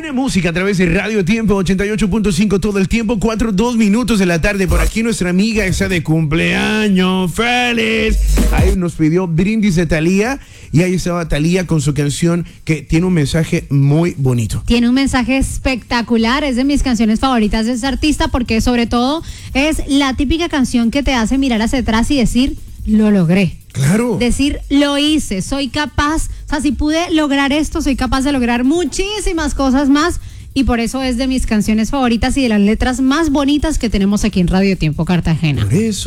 Buena música a través de Radio Tiempo 88.5 todo el tiempo, 4:02 de la tarde. Por aquí nuestra amiga está de cumpleaños. ¡Feliz! Ahí nos pidió brindis de Thalía y ahí estaba Thalía con su canción que tiene un mensaje muy bonito. Tiene un mensaje espectacular, es de mis canciones favoritas de ese artista porque sobre todo es la típica canción que te hace mirar hacia atrás y decir, lo logré. Claro. Decir, lo hice, soy capaz, o sea, si pude lograr esto, soy capaz de lograr muchísimas cosas más y por eso es de mis canciones favoritas y de las letras más bonitas que tenemos aquí en Radio Tiempo Cartagena. Por eso.